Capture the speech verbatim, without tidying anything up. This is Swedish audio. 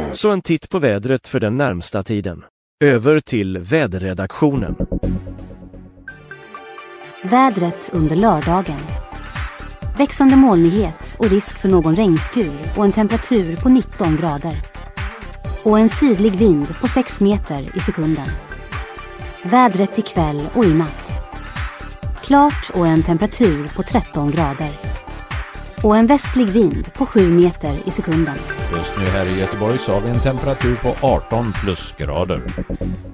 Så en titt på vädret för den närmsta tiden. Över till väderredaktionen. Vädret under lördagen. Växande molnighet och risk för någon regnskur och en temperatur på nitton grader. Och en sydlig vind på sex meter i sekunden. Vädret ikväll och i natt. Klart och en temperatur på tretton grader. Och en västlig vind på sju meter i sekunden. Just nu här i Göteborg så har vi en temperatur på arton plusgrader.